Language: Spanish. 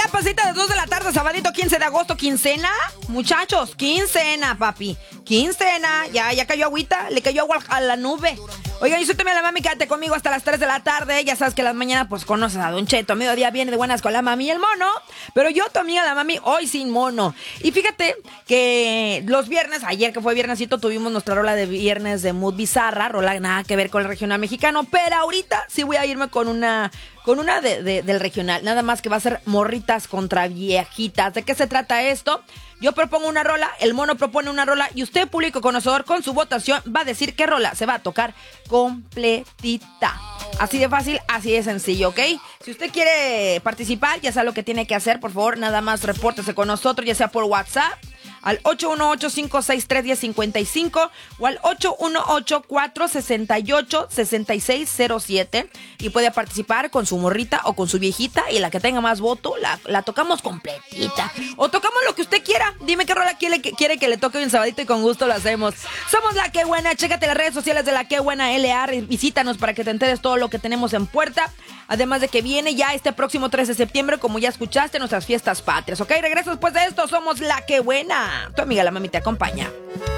Ya pasita de 2 de la tarde, sabadito 15 de agosto, quincena. Muchachos, quincena, papi. Quincena, ya cayó agüita, le cayó agua a la nube. Oigan, yo soy Tommy la Mami, quédate conmigo hasta las 3 de la tarde. Ya sabes que las mañanas pues conoces a Don Cheto. A mediodía viene de buenas con la mami y el mono. Pero yo, tu amiga la mami, hoy sin mono. Y fíjate que los viernes, ayer que fue viernesito, tuvimos nuestra rola de viernes de Mood Bizarra. Rola nada que ver con el regional mexicano. Pero ahorita sí voy a irme con una del regional. Nada más que va a ser morritas contra viejitas. ¿De qué se trata esto? Yo propongo una rola, el mono propone una rola y usted, público conocedor, con su votación va a decir qué rola se va a tocar completita. Así de fácil, así de sencillo, ¿ok? Si usted quiere participar, ya sabe lo que tiene que hacer. Por favor, nada más repórtese con nosotros, ya sea por WhatsApp al 818-563-1055 o al 818-468-6607 y puede participar con su morrita o con su viejita y la que tenga más voto la tocamos completita o tocamos lo que usted quiera. Dime qué rola quiere que le toque hoy en sabadito y con gusto lo hacemos. Somos La Que Buena, chécate las redes sociales de La Que Buena LA, visítanos para que te enteres todo lo que tenemos en puerta. Además de que viene ya este próximo 3 de septiembre, como ya escuchaste, nuestras fiestas patrias, ¿ok? Regreso después de esto, somos La Que Buena. Tu amiga la mami te acompaña.